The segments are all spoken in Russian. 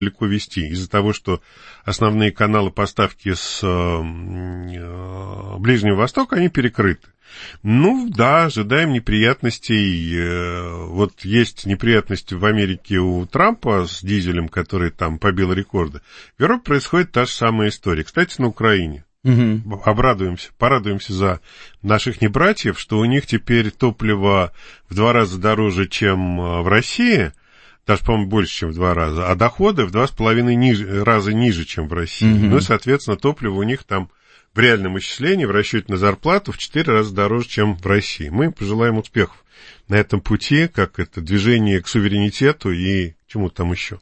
далеко вести из-за того, что основные каналы поставки с Ближнего Востока, они перекрыты. Ну, да, ожидаем неприятностей. Вот есть неприятности в Америке у Трампа с дизелем, который там побил рекорды. В Европе происходит та же самая история. Кстати, на Украине. Порадуемся за наших небратьев, что у них теперь топливо в 2 раза дороже, чем в России, даже, по-моему, больше, чем в 2 раза, а доходы в 2,5 раза ниже, чем в России. Ну и, соответственно, топливо у них там в реальном исчислении, в расчете на зарплату, в 4 раза дороже, чем в России. Мы им пожелаем успехов на этом пути, как это движение к суверенитету и чему там еще.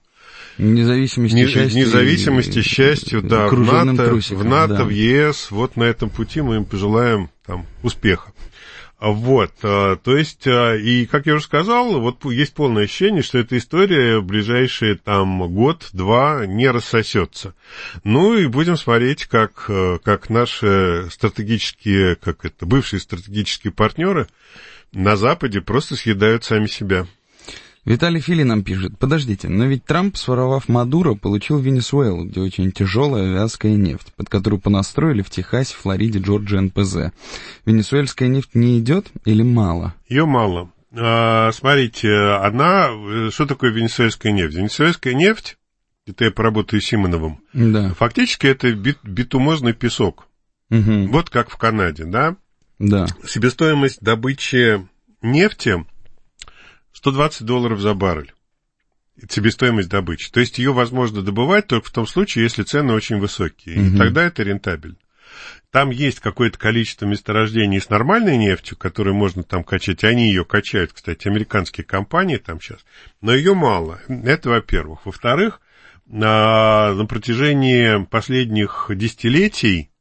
Независимости, счастью, да, в НАТО, в ЕС, вот на этом пути мы им пожелаем там успеха. Вот, то есть, и, как я уже сказал, вот есть полное ощущение, что эта история в ближайшие там год-два не рассосется. Ну, и будем смотреть, как наши стратегические, бывшие стратегические партнеры на Западе просто съедают сами себя. Виталий Фили нам пишет: подождите, но ведь Трамп, своровав Мадуро, получил Венесуэлу, где очень тяжелая вязкая нефть, под которую понастроили в Техасе, Флориде, Джорджии НПЗ. Венесуэльская нефть не идет или мало? Ее мало. Смотрите, что такое венесуэльская нефть? Венесуэльская нефть, это я поработаю с Симоновым, да. Фактически это битумозный песок. Вот как в Канаде, да? Да. Себестоимость добычи нефти $120 за баррель. Себестоимость добычи. То есть ее возможно добывать только в том случае, если цены очень высокие. И тогда это рентабельно. Там есть какое-то количество месторождений с нормальной нефтью, которую можно там качать. Они ее качают, кстати, американские компании там сейчас. Но ее мало. Это во-первых. Во-вторых, на протяжении последних десятилетий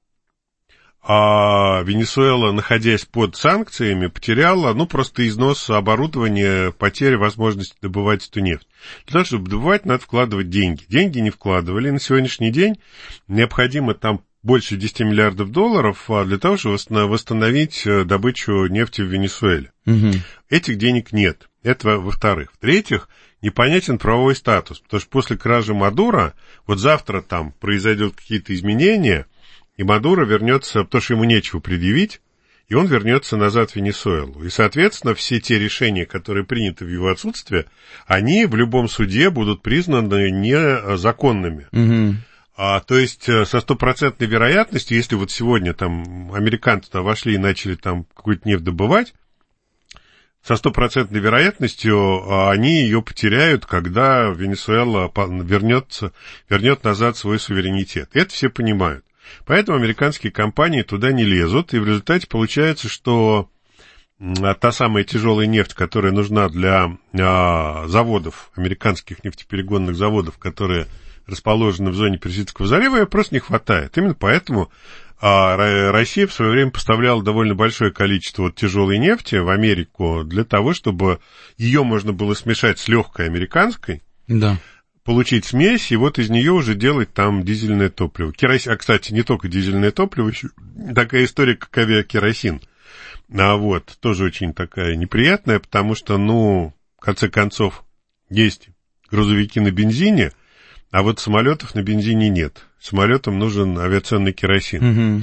Венесуэла, находясь под санкциями, потеряла, просто износ оборудования, потеря возможности добывать эту нефть. Для того, чтобы добывать, надо вкладывать деньги. Деньги не вкладывали. На сегодняшний день необходимо там больше $10 миллиардов для того, чтобы восстановить добычу нефти в Венесуэле. Этих денег нет. Это во-вторых. В-третьих, непонятен правовой статус, потому что после кражи Мадуро, вот завтра там произойдут какие-то изменения, и Мадуро вернется, потому что ему нечего предъявить, и он вернется назад в Венесуэлу. И, соответственно, все те решения, которые приняты в его отсутствие, они в любом суде будут признаны незаконными. То есть со 100% вероятностью, если вот сегодня там американцы вошли и начали там какую-то нефть добывать, со 100% вероятностью они ее потеряют, когда Венесуэла вернет назад свой суверенитет. Это все понимают. Поэтому американские компании туда не лезут, и в результате получается, что та самая тяжелая нефть, которая нужна для заводов, американских нефтеперегонных заводов, которые расположены в зоне Персидского залива, ее просто не хватает. Именно поэтому Россия в свое время поставляла довольно большое количество тяжелой нефти в Америку для того, чтобы ее можно было смешать с легкой американской, получить смесь, и вот из нее уже делать там дизельное топливо. Кстати, не только дизельное топливо, еще такая история, как авиакеросин. Тоже очень такая неприятная, потому что, в конце концов, есть грузовики на бензине, а вот самолетов на бензине нет. Самолетам нужен авиационный керосин.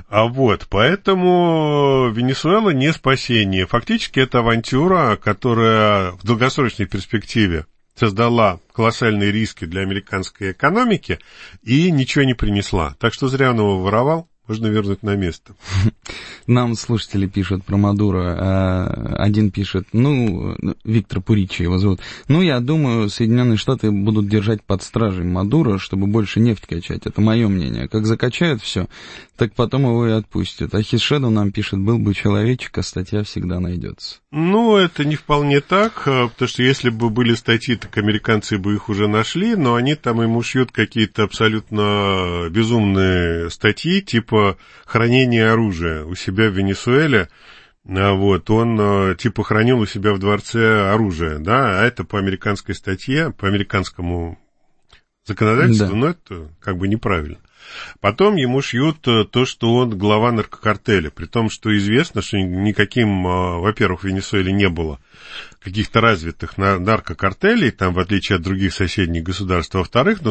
Поэтому Венесуэла не спасение. Фактически это авантюра, которая в долгосрочной перспективе создала колоссальные риски для американской экономики и ничего не принесла. Так что зря он его воровал, можно вернуть на место. Нам слушатели пишут про Мадуро. Один пишет, Виктор Пуричи его зовут. Я думаю, Соединенные Штаты будут держать под стражей Мадуро, чтобы больше нефть качать. Это мое мнение. Как закачают все, так потом его и отпустят. А Хисшеду нам пишет, был бы человечек, а статья всегда найдется. Это не вполне так, потому что если бы были статьи, так американцы бы их уже нашли, но они там ему шьют какие-то абсолютно безумные статьи, типа хранение оружия у себя в Венесуэле. Он типа хранил у себя в дворце оружие, а это по американской статье, по американскому законодательству, но это неправильно. Потом ему шьют то, что он глава наркокартеля, при том, что известно, что никаким, во-первых, в Венесуэле не было каких-то развитых наркокартелей, там, в отличие от других соседних государств, во-вторых,